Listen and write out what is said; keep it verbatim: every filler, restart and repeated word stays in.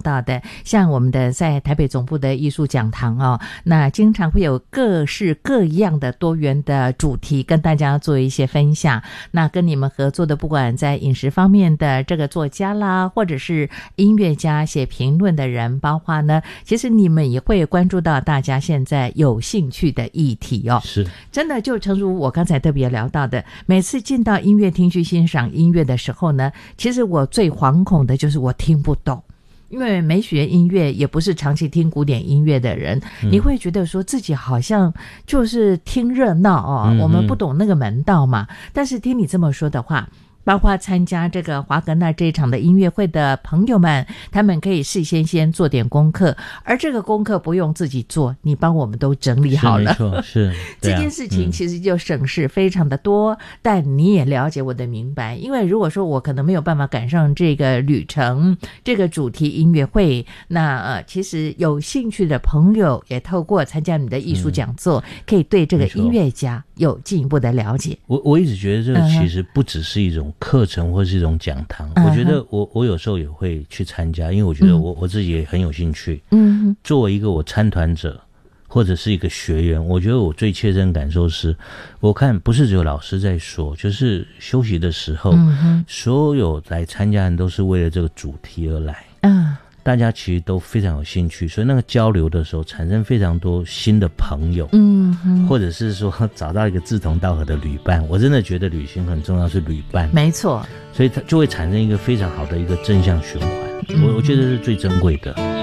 到的，像我们的在台北总部的艺术讲堂哦，那经常会有各式各样的多元的主题跟大家做一些分享。那跟你们合作的，不管在饮食方面的这个作家啦，或者是音乐家、写评论的人，包括呢，其实你们也会关注到大家现在有兴趣的议题哦。 是，真的就诚如我刚才特别聊到的，每次进到音乐厅去欣赏音乐的时候呢，其实我最惶恐的就是我听不懂。因为没学音乐，也不是长期听古典音乐的人，嗯、你会觉得说自己好像就是听热闹哦、嗯，我们不懂那个门道嘛。但是听你这么说的话，包括参加这个华格纳这一场的音乐会的朋友们，他们可以事先先做点功课，而这个功课不用自己做，你帮我们都整理好了。 是没错，是、啊、 这件事情其实就省事非常的多、嗯、但你也了解我的明白，因为如果说我可能没有办法赶上这个旅程，这个主题音乐会，那呃，其实有兴趣的朋友也透过参加你的艺术讲座、嗯、可以对这个音乐家有进一步的了解。 我我一直觉得这其实不只是一种课程或是一种讲堂、嗯、我觉得我我有时候也会去参加，因为我觉得我、嗯、我自己也很有兴趣。嗯，作为一个我参团者或者是一个学员，我觉得我最切身感受是，我看不是只有老师在说，就是休息的时候、嗯、所有来参加人都是为了这个主题而来。嗯，大家其实都非常有兴趣，所以那个交流的时候产生非常多新的朋友，嗯哼，或者是说找到一个志同道合的旅伴。我真的觉得旅行很重要，是旅伴， 没错， 所以它就会产生一个非常好的一个正向循环、嗯、我我觉得是最珍贵的。